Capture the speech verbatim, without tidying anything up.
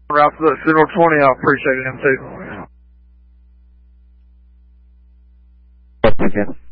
Route to the Signal twenty, I appreciate it, him too. Again.